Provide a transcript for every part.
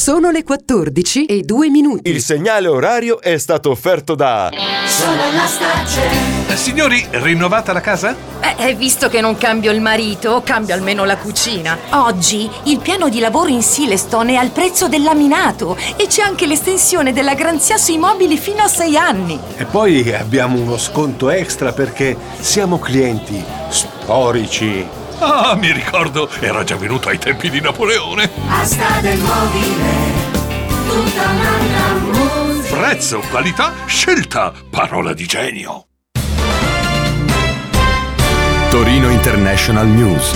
Sono le 14:02. Il segnale orario è stato offerto da Signori, rinnovata la casa? Visto che non cambio il marito, cambio almeno la cucina. Oggi il piano di lavoro in Silestone è al prezzo del laminato e c'è anche l'estensione della garanzia sui mobili fino a 6 anni. E poi abbiamo uno sconto extra perché siamo clienti storici. Ah, mi ricordo, era già venuto ai tempi di Napoleone. Asta del mobile, tutta un'altra musica. Prezzo, qualità, scelta, parola di genio. Torino International News.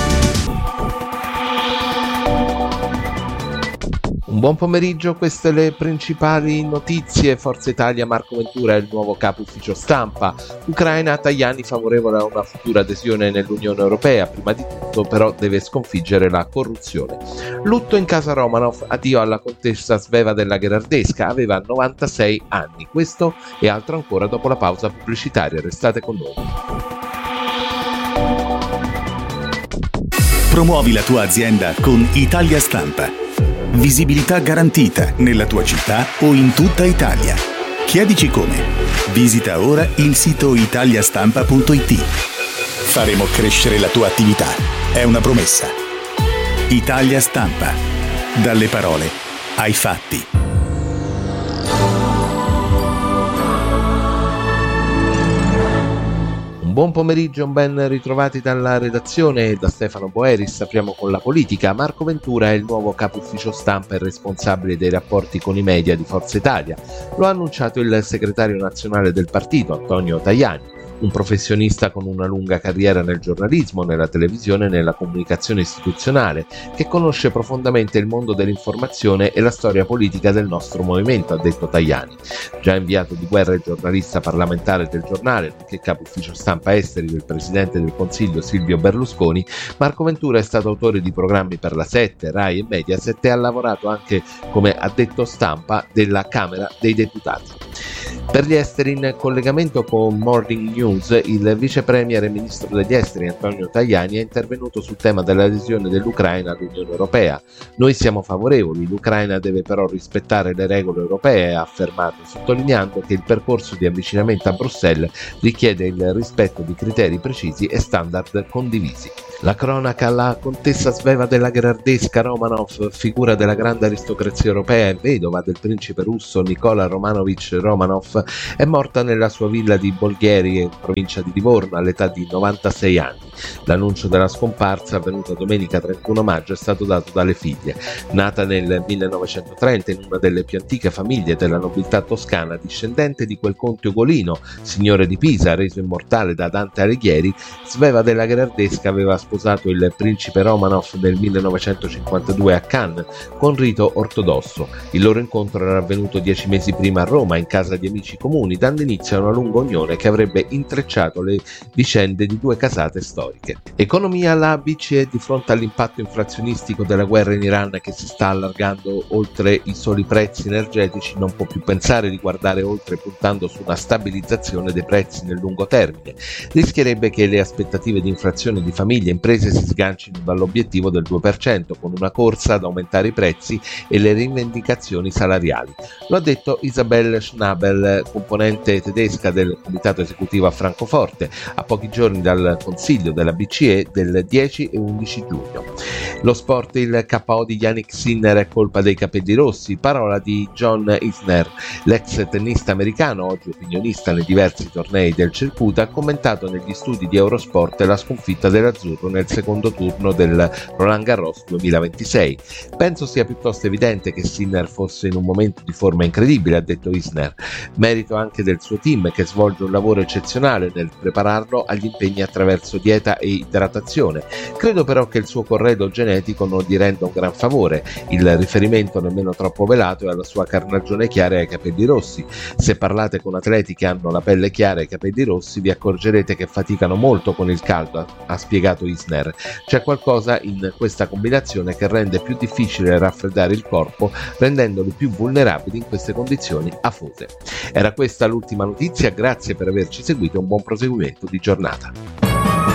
Un buon pomeriggio, queste le principali notizie. Forza Italia, Marco Ventura è il nuovo capo ufficio stampa. Ucraina, Tajani favorevole a una futura adesione nell'Unione Europea. Prima di tutto però deve sconfiggere la corruzione. Lutto in casa Romanov, addio alla contessa Sveva della Gherardesca, aveva 96 anni. Questo e altro ancora dopo la pausa pubblicitaria. Restate con noi. Promuovi la tua azienda con Italia Stampa. Visibilità garantita nella tua città o in tutta Italia. Chiedici come. Visita ora il sito italiastampa.it. Faremo crescere la tua attività. È una promessa. Italia Stampa. Dalle parole ai fatti. Buon pomeriggio, ben ritrovati dalla redazione e da Stefano Boeris. Apriamo con la politica. Marco Ventura è il nuovo capo ufficio stampa e responsabile dei rapporti con i media di Forza Italia. Lo ha annunciato il segretario nazionale del partito, Antonio Tajani. Un professionista con una lunga carriera nel giornalismo, nella televisione e nella comunicazione istituzionale, che conosce profondamente il mondo dell'informazione e la storia politica del nostro movimento, ha detto Tajani. Già inviato di guerra e giornalista parlamentare del giornale, nonché capo ufficio stampa esteri del presidente del Consiglio Silvio Berlusconi, Marco Ventura è stato autore di programmi per la 7, Rai e Mediaset e ha lavorato anche come addetto stampa della Camera dei Deputati. Per gli esteri, in collegamento con Morning News, il vice premier e ministro degli esteri Antonio Tajani è intervenuto sul tema dell'adesione dell'Ucraina all'Unione Europea. Noi siamo favorevoli, l'Ucraina deve però rispettare le regole europee, ha affermato, sottolineando che il percorso di avvicinamento a Bruxelles richiede il rispetto di criteri precisi e standard condivisi. La cronaca, la contessa Sveva della Gherardesca Romanov, figura della grande aristocrazia europea e vedova del principe russo Nicola Romanovich Romanov, è morta nella sua villa di Bolgheri, in provincia di Livorno, all'età di 96 anni. L'annuncio della scomparsa, avvenuta domenica 31 maggio, è stato dato dalle figlie. Nata nel 1930 in una delle più antiche famiglie della nobiltà toscana, discendente di quel conte ugolino, signore di Pisa, reso immortale da Dante Alighieri, Sveva della Gherardesca aveva sposato il principe Romanov nel 1952 a Cannes con rito ortodosso. Il loro incontro era avvenuto 10 mesi prima a Roma, in casa di amici comuni, dando inizio a una lunga unione che avrebbe intrecciato le vicende di due casate storiche. Economia, la BCE di fronte all'impatto inflazionistico della guerra in Iran che si sta allargando oltre i soli prezzi energetici non può più pensare di guardare oltre puntando su una stabilizzazione dei prezzi nel lungo termine. Rischierebbe che le aspettative di inflazione di famiglie e imprese si sgancino dall'obiettivo del 2% con una corsa ad aumentare i prezzi e le rivendicazioni salariali. Lo ha detto Isabel Schnabel, componente tedesca del comitato esecutivo a Francoforte, a pochi giorni dal Consiglio della BCE del 10 e 11 giugno. Lo sport, il KO di Jannik Sinner è colpa dei capelli rossi, parola di John Isner, l'ex tennista americano, oggi opinionista nei diversi tornei del circuito, ha commentato negli studi di Eurosport la sconfitta dell'azzurro nel secondo turno del Roland Garros 2026. Penso sia piuttosto evidente che Sinner fosse in un momento di forma incredibile, ha detto Isner, merito anche del suo team che svolge un lavoro eccezionale nel prepararlo agli impegni attraverso dieta e idratazione. Credo però che il suo corredo genetico non gli renda un gran favore. Il riferimento nemmeno troppo velato è alla sua carnagione chiara e ai capelli rossi. Se parlate con atleti che hanno la pelle chiara e i capelli rossi vi accorgerete che faticano molto con il caldo, ha spiegato Isner. C'è qualcosa in questa combinazione che rende più difficile raffreddare il corpo, rendendoli più vulnerabili in queste condizioni afose. Era questa l'ultima notizia, grazie per averci seguito e un buon proseguimento di giornata.